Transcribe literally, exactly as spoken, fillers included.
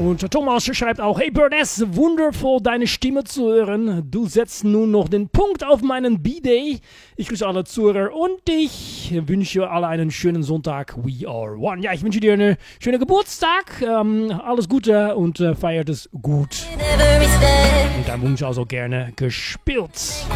Und Thomas schreibt auch, hey Birdess, wundervoll deine Stimme zu hören. Du setzt nun noch den Punkt auf meinen B-Day. Ich grüße alle Zuhörer und ich wünsche alle einen schönen Sonntag. We are one. Ja, ich wünsche dir einen schönen Geburtstag. Ähm, alles Gute und äh, feiert es gut. Und dein Wunsch also gerne gespielt.